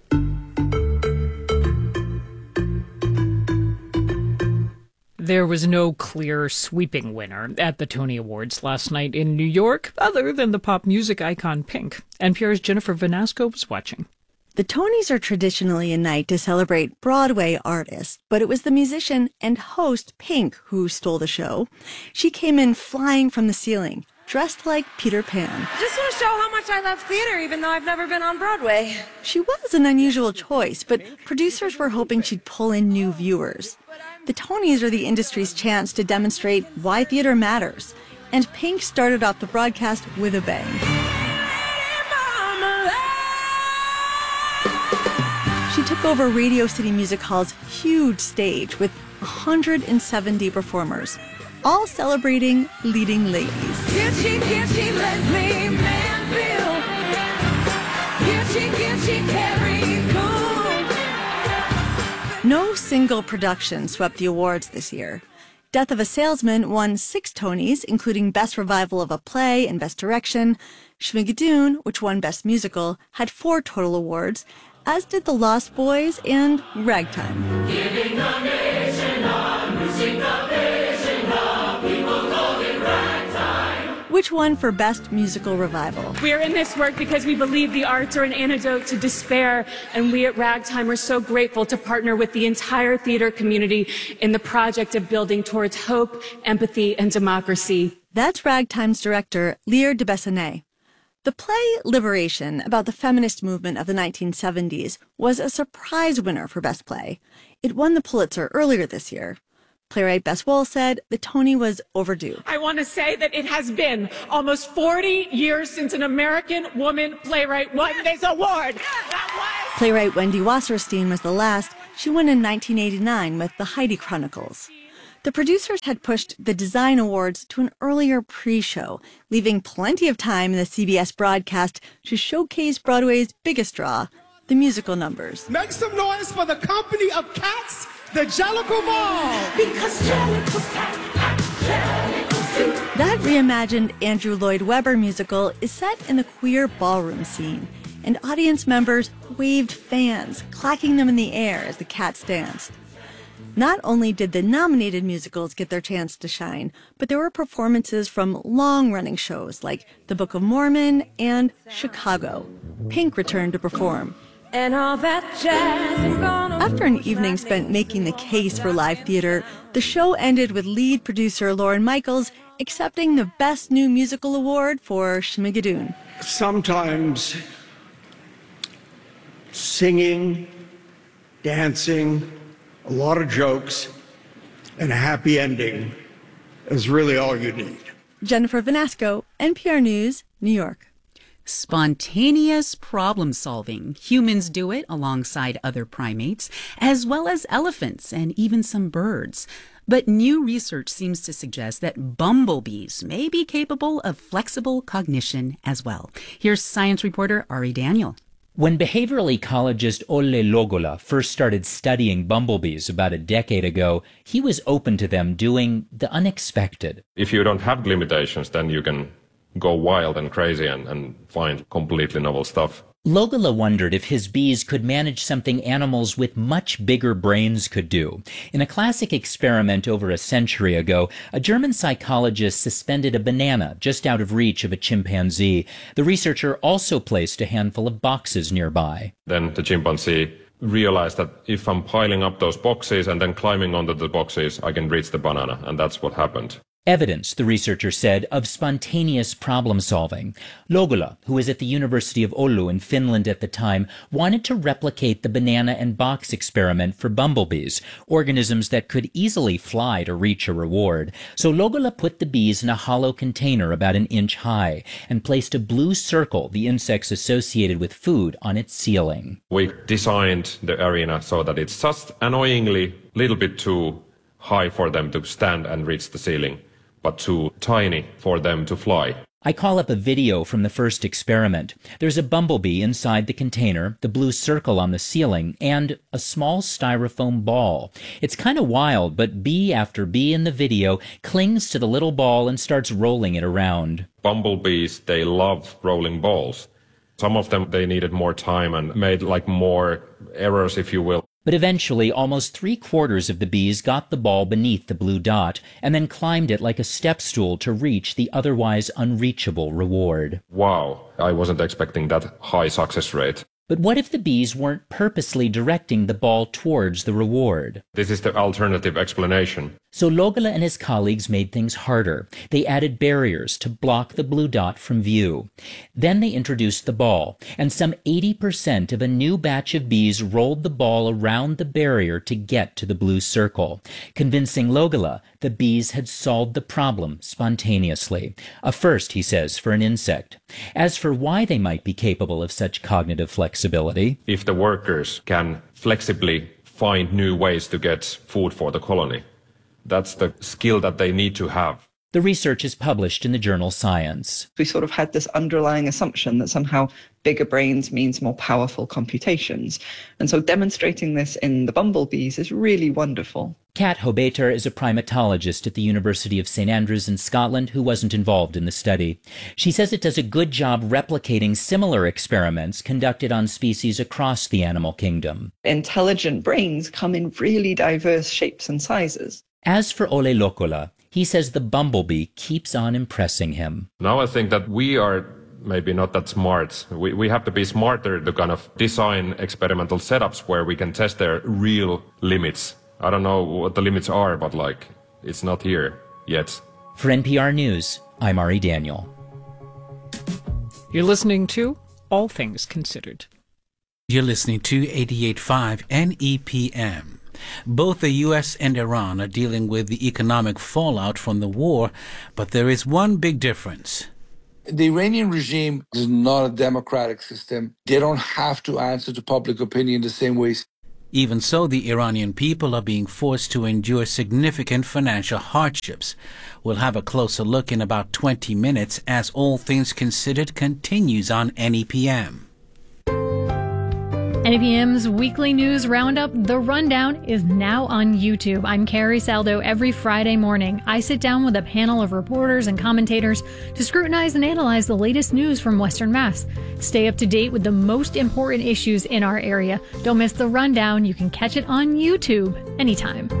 There was no clear sweeping winner at the Tony Awards last night in New York, other than the pop music icon Pink. N P R's Jennifer Vanasco was watching. The Tonys are traditionally a night to celebrate Broadway artists, but it was the musician and host Pink who stole the show. She came in flying from the ceiling, dressed like Peter Pan. Just want to show how much I love theater, even though I've never been on Broadway. She was an unusual choice, but producers were hoping she'd pull in new viewers. The Tonys are the industry's chance to demonstrate why theater matters, and Pink started off the broadcast with a bang. She took over Radio City Music Hall's huge stage with one hundred seventy performers, all celebrating leading ladies. Gitchy, gitchy, Leslie Manville. Gitchy, gitchy, Carrie Coon. No single production swept the awards this year. Death of a Salesman won six Tonys, including Best Revival of a Play and Best Direction. Schmigadoon, which won Best Musical, had four total awards, as did The Lost Boys and Ragtime. Giving the nation a music nation, the people call it ragtime. Which won for Best Musical Revival. We are in this work because we believe the arts are an antidote to despair, and we at Ragtime are so grateful to partner with the entire theater community in the project of building towards hope, empathy, and democracy. That's Ragtime's director, Lear de Bessonet. The play Liberation, about the feminist movement of the nineteen seventies, was a surprise winner for Best Play. It won the Pulitzer earlier this year. Playwright Bess Wohl said the Tony was overdue. I want to say that it has been almost forty years since an American woman playwright won this award. Playwright Wendy Wasserstein was the last. She won in nineteen eighty-nine with The Heidi Chronicles. The producers had pushed the Design Awards to an earlier pre-show, leaving plenty of time in the C B S broadcast to showcase Broadway's biggest draw, the musical numbers. Make some noise for the company of cats, the Jellicle Ball! Because Jellicle's cat, Jellicle's too. That reimagined Andrew Lloyd Webber musical is set in the queer ballroom scene, and audience members waved fans, clacking them in the air as the cats danced. Not only did the nominated musicals get their chance to shine, but there were performances from long-running shows like The Book of Mormon and Chicago. Pink returned to perform. And all that jazz and gonna After an evening spent making the case for live theater, the show ended with lead producer Lorne Michaels accepting the Best New Musical Award for Schmigadoon. Sometimes singing, dancing, a lot of jokes, and a happy ending is really all you need. Jennifer Vanasco, N P R News, New York. Spontaneous problem solving. Humans do it alongside other primates, as well as elephants and even some birds. But new research seems to suggest that bumblebees may be capable of flexible cognition as well. Here's science reporter Ari Daniel. When behavioral ecologist Olle Logola first started studying bumblebees about a decade ago, he was open to them doing the unexpected. If you don't have limitations, then you can go wild and crazy and, and find completely novel stuff. Logola wondered if his bees could manage something animals with much bigger brains could do. In a classic experiment over a century ago, a German psychologist suspended a banana just out of reach of a chimpanzee. The researcher also placed a handful of boxes nearby. Then the chimpanzee realized that if I'm piling up those boxes and then climbing onto the boxes, I can reach the banana, and that's what happened. Evidence, the researcher said, of spontaneous problem solving. Logola, who was at the University of Oulu in Finland at the time, wanted to replicate the banana and box experiment for bumblebees, organisms that could easily fly to reach a reward. So Logola put the bees in a hollow container about an inch high and placed a blue circle, the insects associated with food, on its ceiling. We designed the arena so that it's just annoyingly a little bit too high for them to stand and reach the ceiling, but too tiny for them to fly. I call up a video from the first experiment. There's a bumblebee inside the container, the blue circle on the ceiling, and a small styrofoam ball. It's kind of wild, but bee after bee in the video clings to the little ball and starts rolling it around. Bumblebees, they love rolling balls. Some of them, they needed more time and made like more errors, if you will. But eventually, almost three quarters of the bees got the ball beneath the blue dot and then climbed it like a step stool to reach the otherwise unreachable reward. Wow, I wasn't expecting that high success rate. But what if the bees weren't purposely directing the ball towards the reward? This is the alternative explanation. So Logala and his colleagues made things harder. They added barriers to block the blue dot from view. Then they introduced the ball, and some eighty percent of a new batch of bees rolled the ball around the barrier to get to the blue circle, convincing Logala the bees had solved the problem spontaneously. A first, he says, for an insect. As for why they might be capable of such cognitive flexibility, if the workers can flexibly find new ways to get food for the colony, that's the skill that they need to have. The research is published in the journal Science. We sort of had this underlying assumption that somehow bigger brains means more powerful computations. And so demonstrating this in the bumblebees is really wonderful. Kat Hobeter is a primatologist at the University of Saint Andrews in Scotland who wasn't involved in the study. She says it does a good job replicating similar experiments conducted on species across the animal kingdom. Intelligent brains come in really diverse shapes and sizes. As for Ole Lokola, he says the bumblebee keeps on impressing him. Now I think that we are maybe not that smart. We, we have to be smarter to kind of design experimental setups where we can test their real limits. I don't know what the limits are, but like, it's not here yet. For N P R News, I'm Ari Daniel. You're listening to All Things Considered. You're listening to eighty-eight point five N E P M. Both the U S and Iran are dealing with the economic fallout from the war, but there is one big difference. The Iranian regime is not a democratic system. They don't have to answer to public opinion the same way. Even so, the Iranian people are being forced to endure significant financial hardships. We'll have a closer look in about twenty minutes as All Things Considered continues on N E P M. N E P M's weekly news roundup, The Rundown, is now on YouTube. I'm Carrie Saldo. Every Friday morning, I sit down with a panel of reporters and commentators to scrutinize and analyze the latest news from Western Mass. Stay up to date with the most important issues in our area. Don't miss The Rundown. You can catch it on YouTube anytime.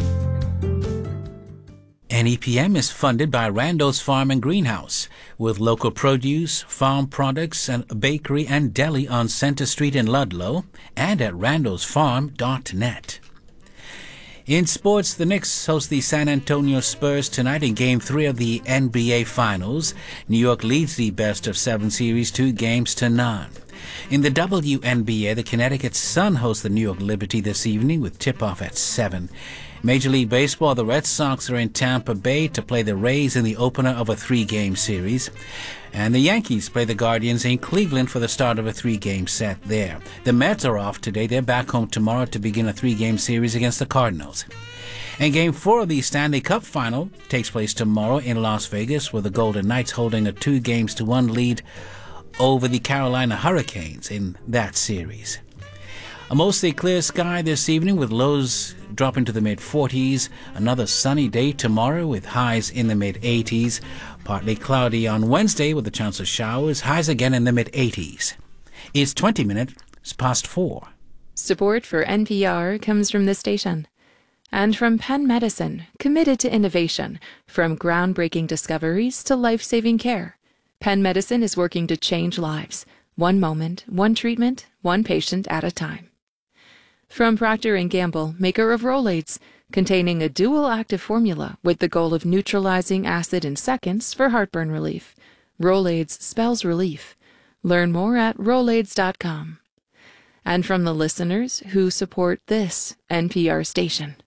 N E P M is funded by Randall's Farm and Greenhouse, with local produce, farm products, and a bakery and deli on Center Street in Ludlow, and at randalls farm dot net. In sports, the Knicks host the San Antonio Spurs tonight in Game three of the N B A Finals. New York leads the best-of-seven series two games to none. In the W N B A, the Connecticut Sun hosts the New York Liberty this evening with tip-off at seven. Major League Baseball, the Red Sox are in Tampa Bay to play the Rays in the opener of a three-game series. And the Yankees play the Guardians in Cleveland for the start of a three-game set there. The Mets are off today. They're back home tomorrow to begin a three-game series against the Cardinals. And Game four of the Stanley Cup Final takes place tomorrow in Las Vegas, with the Golden Knights holding a two games to one lead over the Carolina Hurricanes in that series. A mostly clear sky this evening with lows dropping to the mid-forties. Another sunny day tomorrow with highs in the mid-eighties. Partly cloudy on Wednesday with a chance of showers. Highs again in the mid-eighties. It's twenty minutes past four. Support for N P R comes from this station. And from Penn Medicine, committed to innovation, from groundbreaking discoveries to life-saving care. Penn Medicine is working to change lives, one moment, one treatment, one patient at a time. From Procter and Gamble, maker of Rolaids, containing a dual-active formula with the goal of neutralizing acid in seconds for heartburn relief. Rolaids spells relief. Learn more at rolaids dot com. And from the listeners who support this N P R station.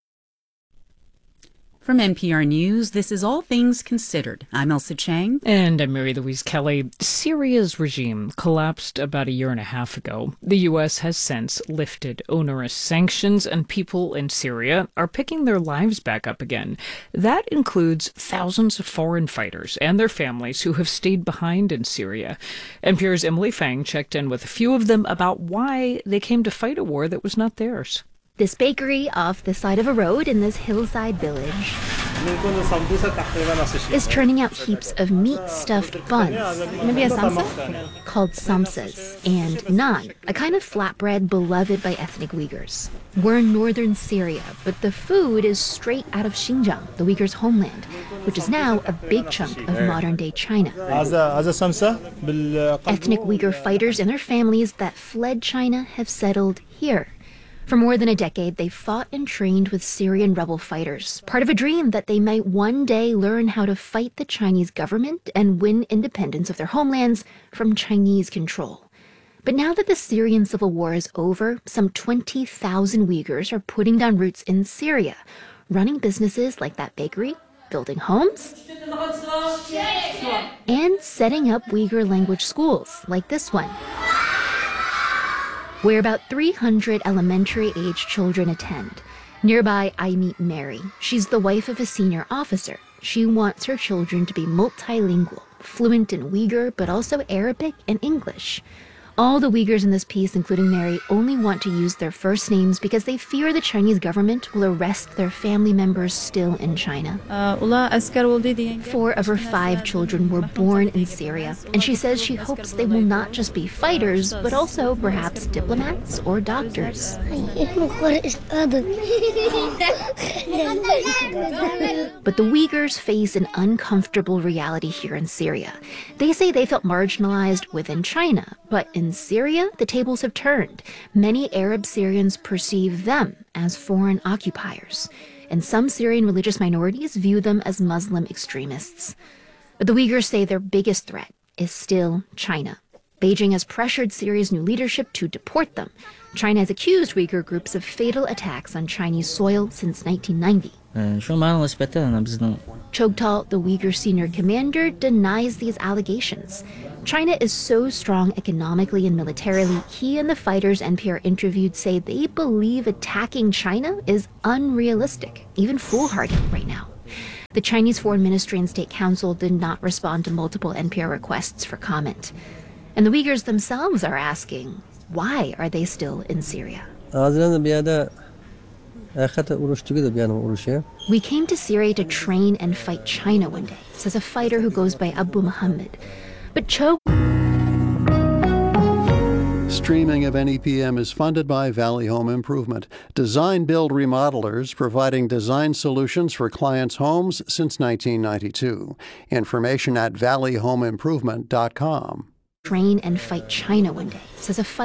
From N P R News, this is All Things Considered. I'm Elsa Chang. And I'm Mary Louise Kelly. Syria's regime collapsed about a year and a half ago. The U S has since lifted onerous sanctions, and people in Syria are picking their lives back up again. That includes thousands of foreign fighters and their families who have stayed behind in Syria. N P R's Emily Fang checked in with a few of them about why they came to fight a war that was not theirs. This bakery off the side of a road in this hillside village is turning out heaps of meat-stuffed buns, maybe a samsa, called samsas, and naan, a kind of flatbread beloved by ethnic Uyghurs. We're in northern Syria, but the food is straight out of Xinjiang, the Uyghurs' homeland. which is now a big chunk of modern-day China. Ethnic Uyghur fighters and their families that fled China have settled here. For more than a decade, they fought and trained with Syrian rebel fighters, part of a dream that they might one day learn how to fight the Chinese government and win independence of their homelands from Chinese control. But now that the Syrian civil war is over, some twenty thousand Uyghurs are putting down roots in Syria, running businesses like that bakery, building homes, and setting up Uyghur language schools like this one, where about three hundred elementary-age children attend. Nearby, I meet Mary. She's the wife of a senior officer. She wants her children to be multilingual, fluent in Uyghur, but also Arabic and English. All the Uyghurs in this piece, including Mary, only want to use their first names because they fear the Chinese government will arrest their family members still in China. Four of her five children were born in Syria, and she says she hopes they will not just be fighters, but also perhaps diplomats or doctors. But the Uyghurs face an uncomfortable reality here in Syria. They say they felt marginalized within China, but in Syria, the tables have turned. Many Arab Syrians perceive them as foreign occupiers, and some Syrian religious minorities view them as Muslim extremists. But the Uyghurs say their biggest threat is still China. Beijing has pressured Syria's new leadership to deport them. China has accused Uyghur groups of fatal attacks on Chinese soil since nineteen ninety. Chogtal, the Uyghur senior commander, denies these allegations. China is so strong economically and militarily, he and the fighters N P R interviewed say they believe attacking China is unrealistic, even foolhardy right now. The Chinese Foreign Ministry and State Council did not respond to multiple N P R requests for comment. And the Uyghurs themselves are asking, why are they still in Syria? We came to Syria to train and fight China one day, says a fighter who goes by Abu Muhammad. But Cho... Streaming of N E P M is funded by Valley Home Improvement, design build remodelers providing design solutions for clients' homes since nineteen ninety-two. Information at valley home improvement dot com. Train and fight China one day, says a fighter